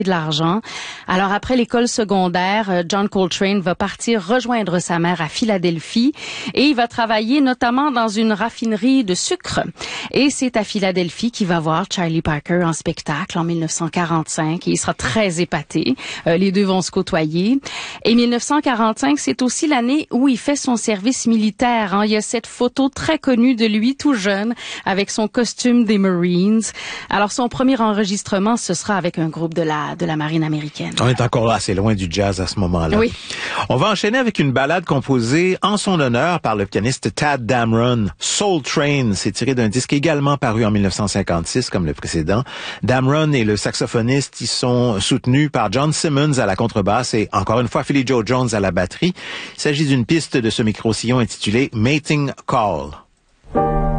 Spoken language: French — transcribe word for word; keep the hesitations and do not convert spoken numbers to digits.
de l'argent. Alors après l'école secondaire, John Coltrane va partir rejoindre sa mère à Philadelphie et il va travailler notamment dans une raffinerie de sucre. Et c'est à Philadelphie qu'il va voir Charlie Parker en spectacle en mille neuf cent quarante-cinq et il sera très épaté. Euh, les deux vont se côtoyer. Et mille neuf cent quarante-cinq, c'est aussi l'année où il fait son service militaire. Hein. Il y a cette photo très connue de lui tout jeune avec son costume des Marines. Alors son premier enregistrement, ce sera avec un groupe de la de la marine américaine. On est encore assez loin du jazz à ce moment-là. Oui. On va enchaîner avec une ballade composée en son honneur par le pianiste Tadd Dameron. Soul Train, c'est tiré d'un disque également paru en mille neuf cent cinquante-six comme le précédent. Dameron et le saxophoniste y sont soutenus par John Simmons à la contrebasse et encore une fois Philly Joe Jones à la batterie. Il s'agit d'une piste de ce micro-sillon intitulée Mating Call.